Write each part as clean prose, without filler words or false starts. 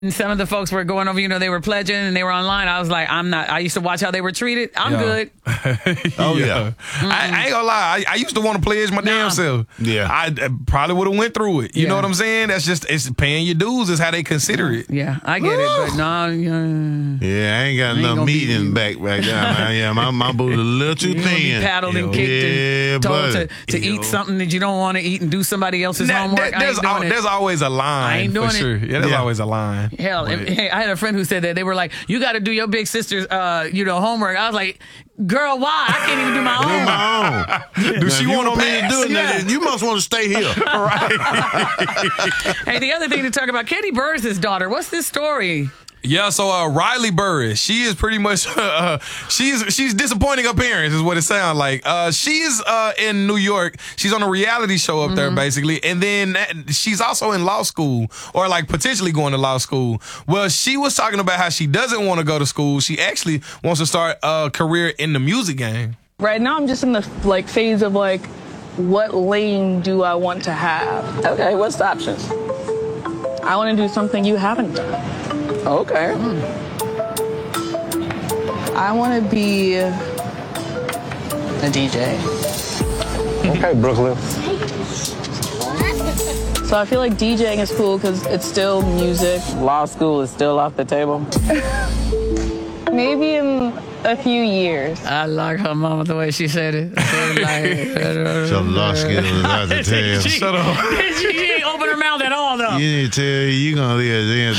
And some of the folks were going over, you know, they were pledging and they were online. I was like, I'm not. I used to watch how they were treated. I'm good. Oh, yeah. I ain't gonna lie. I used to want to pledge my damn self. Yeah. I probably would have went through it. You know what I'm saying? That's just, it's paying your dues is how they consider it. Yeah, I get it. But no, yeah, I ain't got enough meat in the back right now. Yeah, my booty a little too thin. Be paddled and kicked and told to eat something that you don't want to eat and do somebody else's homework. There's always a line. I ain't doing for sure. it. Yeah, there's always a line. Hell, hey, I had a friend who said that they were like, "You got to do your big sister's, homework." I was like, "Girl, why? I can't even do my own." Do she want me to do it? Yeah. You must want to stay here. Right. Hey, the other thing to talk about, Kandi Burruss' daughter. What's this story? Yeah, so Riley Burruss, she is pretty much she's disappointing her parents is what it sounds like. She's in New York. She's on a reality show up there basically, and then she's also in law school or like potentially going to law school. Well, she was talking about how she doesn't want to go to school. She actually wants to start a career in the music game. Right now, I'm just in the phase of what lane do I want to have? Okay, what's the options? I want to do something you haven't done. Okay. I want to be a DJ. Okay, Brooklyn. So I feel like DJing is cool because it's still music. Law school is still off the table. Maybe in a few years. I like her mama the way she said it. Some law skills is out the tail. Shut up. She ain't open her mouth at all, though. You need to tell you gonna be a damn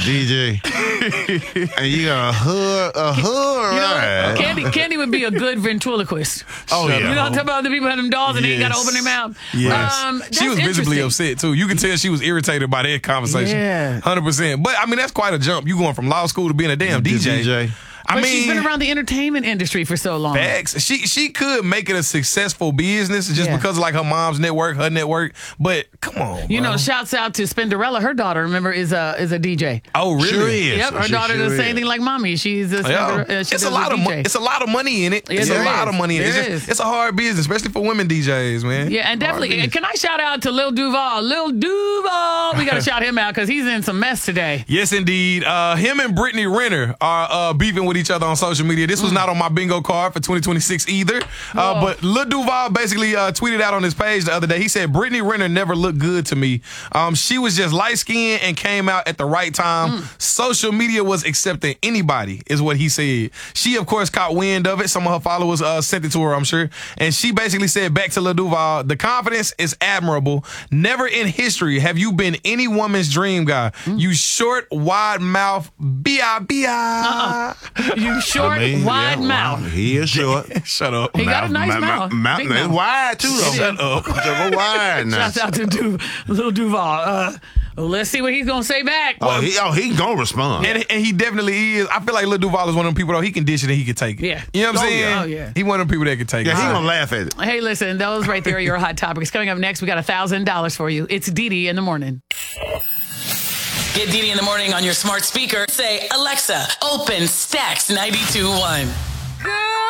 DJ, and you got a hood ride. Kandi would be a good ventriloquist. Oh yeah. You know what I'm talking about? The people have them dolls and they ain't got to open their mouth. Yes. She was visibly upset too. You can tell she was irritated by that conversation. Yeah. 100%. But I mean, that's quite a jump. You going from law school to being a damn DJ. But she's been around the entertainment industry for so long. Facts. She could make it a successful business just because of like her mom's network, her network. But come on, you know, shouts out to Spinderella. Her daughter, remember, is a DJ. Oh, really? Sure is. Yep, her daughter does the same thing like mommy. She's a it's a lot of it's a lot of money in it. Yes, it's a lot of money in it. It's a hard business, especially for women DJs, man. Yeah, and definitely. Can I shout out to Lil Duval? Lil Duval, we got to shout him out because he's in some mess today. Yes, indeed. Him and Brittany Renner are beefing with each other on social media. This was not on my bingo card for 2026 either. But Lil Duval basically tweeted out on his page the other day. He said, Brittany Renner never looked good to me. She was just light-skinned and came out at the right time. Social media was accepting anybody, is what he said. She, of course, caught wind of it. Some of her followers sent it to her, I'm sure. And she basically said back to Lil Duval, the confidence is admirable. Never in history have you been any woman's dream guy. You short, wide mouth, B.I.B.I. You short, wide mouth. He is short. Shut up. He got a nice mouth. Mouth is wide too, though. Shut up. Go wide now. Shouts out to Lil Duval. Let's see what he's gonna say back. He gonna respond. And he definitely is. I feel like Lil Duval is one of them people, though. He can dish it and he can take it. Yeah. You know what I'm saying? Yeah. Oh, yeah. He one of them people that can take it. Yeah, he gonna laugh at it. Hey, listen, those right there are your hot topics. Coming up next, we got $1,000 for you. It's Didi in the morning. Get Didi in the morning on your smart speaker. Say, Alexa, open Stacks 92.1.